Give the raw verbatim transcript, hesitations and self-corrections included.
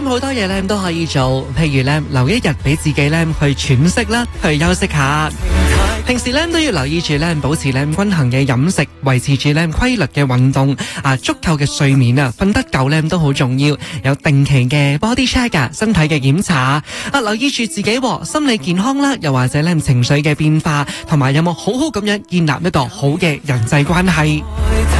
咧好多嘢咧都可以做，譬如咧留一日俾自己咧去喘息啦，去休息下。平時咧都要留意住咧，保持咧均衡嘅飲食，維持住咧規律嘅運動，啊足夠嘅睡眠啊，瞓得夠咧都好重要。有定期嘅 body check 啊，身體嘅檢查啊，留意住自己心理健康啦，又或者咧情緒嘅變化，同埋有冇好好咁樣建立一個好嘅人際關係。